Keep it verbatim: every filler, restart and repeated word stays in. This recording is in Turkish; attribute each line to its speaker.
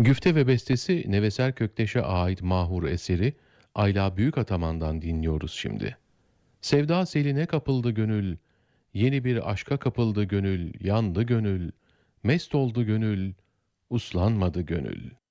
Speaker 1: Güfte ve bestesi Neveser Kökteş'e ait mahur eseri Ayla Büyükataman'dan dinliyoruz şimdi. Sevda seline kapıldı gönül, yeni bir aşka kapıldı gönül, yandı gönül, mest oldu gönül, uslanmadı gönül.